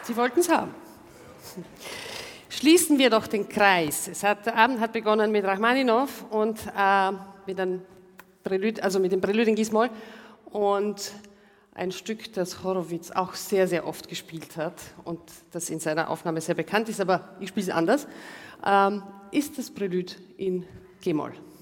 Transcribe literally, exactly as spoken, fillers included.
Sie wollten es haben. Schließen wir doch den Kreis. Es hat, der Abend hat begonnen mit Rachmaninow und äh, mit, einem Prälude, also mit dem Prälude in Gis-Moll und ein Stück, das Horowitz auch sehr, sehr oft gespielt hat und das in seiner Aufnahme sehr bekannt ist, aber ich spiele es anders, ähm, ist das Prälude in G-Moll.